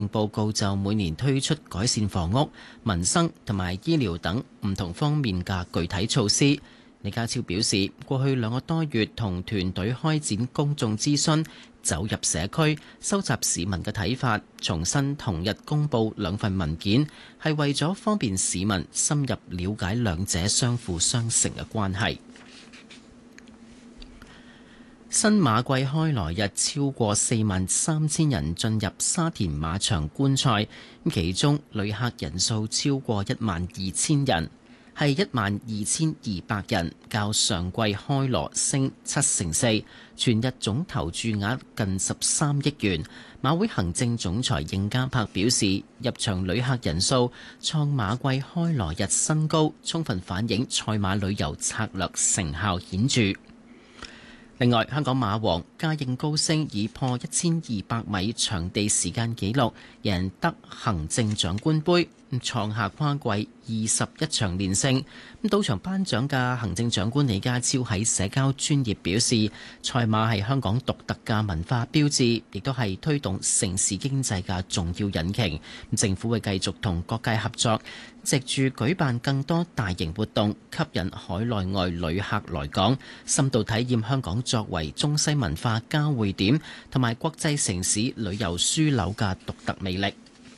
報告就每年推出改善房屋、民生同埋醫療等唔同方面嘅具體措施。李家超表示，過去2個多月同團隊開展公眾諮詢，走入社區，收集市民嘅睇法，重新同日公佈2份文件，係為咗方便市民深入了解兩者相輔相成嘅關係。新馬季開來日超過43000人進入沙田馬場觀賽，其中旅客人數超過12000人，係12200人，較上季開鑼升4%，全日總投注額近13億元。馬會行政總裁應家柏表示，入場旅客人數創馬季開鑼日新高，充分反映賽馬旅遊策略成效顯著。另外，香港馬王嘉應高升以破1200米場地時間紀錄，贏得行政長官杯，創下跨季21場連勝。到場頒獎嘅行政長官李家超喺社交專頁表示，賽馬係香港獨特嘅文化標誌，亦都係推動城市經濟嘅重要引擎。政府會繼續同各界合作，藉住舉辦更多大型活動，吸引海內外旅客來港，深度體驗香港作為中西文化交匯點同埋國際城市旅遊樞紐嘅獨特魅力。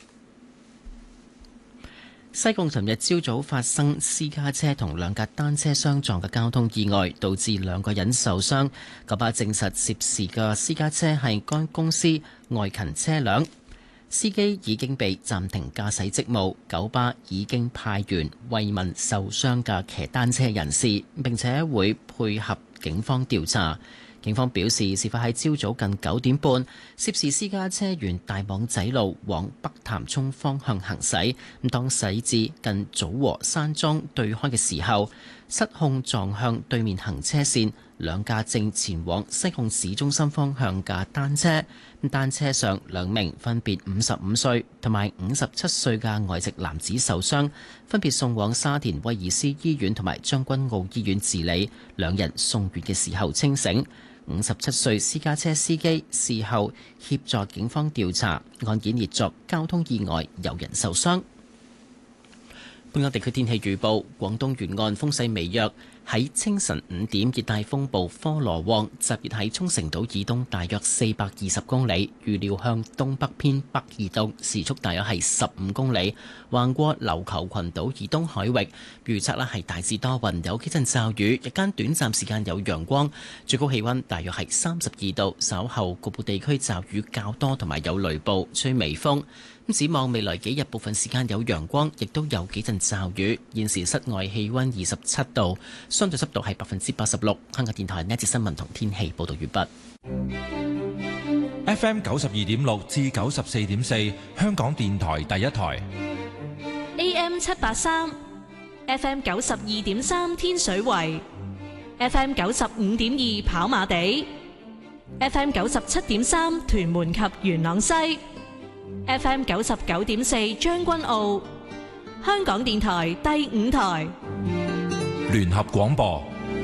西貢尋日朝早發生私家車同2架單車相撞嘅交通意外，導致2個人受傷。九巴證實涉事嘅私家車係該公司外勤車輛，司機已經被暫停駕駛職務。九巴已經派員慰問受傷嘅騎單車人士，並且會配合警方調查。警方表示，事發喺朝早近9點半，涉事私家車沿大網仔路往北潭涌方向行駛，當駛至近祖和山莊對開嘅時候，失控撞向對面行車線2架正前往西貢市中心方向嘅單車。單車上2名分別55歲同埋57歲嘅外籍男子受傷，分別送往沙田威爾斯醫院同埋將軍澳醫院治理。2人送院嘅時候清醒。57歲私家車司機事後協助警方調查，案件列作交通意外，有人受傷。本港地區天氣預報，廣東沿岸風勢微弱。喺清晨5點，熱帶風暴科羅旺集結喺沖繩島以東大約420公里，預料向東北偏北移動，時速大約係15公里，橫過琉球群島以東海域。預測係大致多雲，有幾陣驟雨，日間短暫時間有陽光，最高氣溫大約係32度。稍後局部地區驟雨較多，同埋有雷暴，吹微風。展望未來幾日，部分時間有陽光，亦都有幾陣驟雨。現時室外氣溫27度，相對濕度係86%。香港電台呢節新聞同天氣報道完畢。FM 92.6至94.4，香港電台第一台。 AM 783 ，FM 92.3天水圍，FM 95.2跑馬地，FM 97.3屯門及元朗西。FM 99.4將軍澳，香港電台第5台聯合廣播。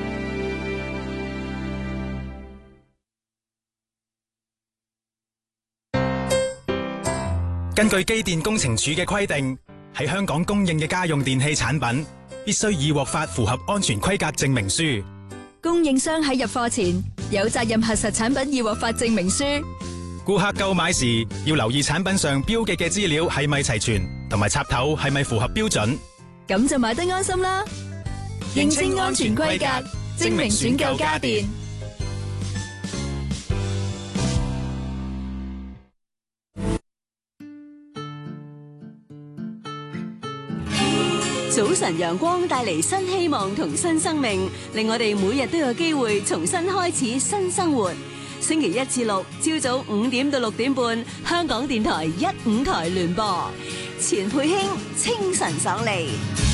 根據機電工程署嘅規定，喺香港供應嘅家用電器產品必須已獲發符合安全規格證明書。 供應商喺入貨前有責任核實產品已獲發證明書。 顧客購買時要留意產品上標記嘅資料係咪齊全，同埋插頭係咪符合標準， 咁就買得安心啦。認清安全規格，證明選購家電。 早晨陽光帶嚟新希望同新生命，令我哋每日都有機會重新開始新生活。星期1至6朝早5點到6點半，香港電台1、5台聯播。錢佩卿清晨爽利。